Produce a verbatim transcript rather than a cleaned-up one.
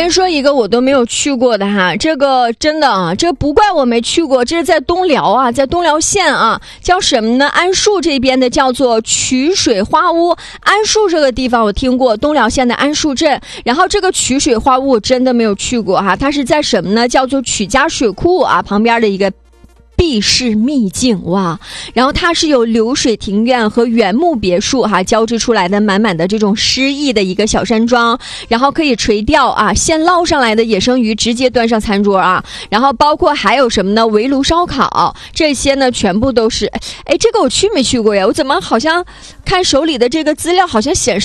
先说一个我都没有去过的哈，这个真的啊，这不怪我没去过，这是在东辽啊，在东辽县啊，叫什么呢？安树这边的叫做曲水花屋。安树这个地方我听过，东辽县的安树镇。然后这个曲水花屋我真的没有去过哈，它是在什么呢？叫做曲家水库啊旁边的一个避世秘境哇，然后它是有流水庭院和原木别墅哈、啊、交织出来的满满的这种诗意的一个小山庄，然后可以垂钓啊，现捞上来的野生鱼直接端上餐桌啊，然后包括还有什么呢？围炉烧烤，这些呢全部都是，哎，这个我去没去过呀？我怎么好像看手里的这个资料好像显示